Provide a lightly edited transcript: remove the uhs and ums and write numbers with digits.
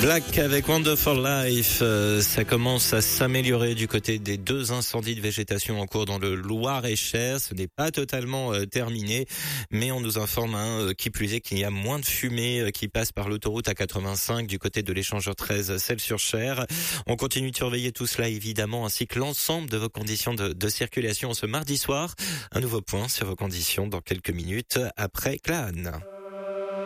Black avec Wonderful Life, ça commence à s'améliorer du côté des 2 incendies de végétation en cours dans le Loir-et-Cher. Ce n'est pas totalement terminé, mais on nous informe qui plus est qu'il y a moins de fumée qui passe par l'autoroute A85 du côté de l'échangeur 13 Celles-sur-Cher. On continue de surveiller tout cela évidemment, ainsi que l'ensemble de vos conditions de circulation ce mardi soir. Un nouveau point sur vos conditions dans quelques minutes après Clan.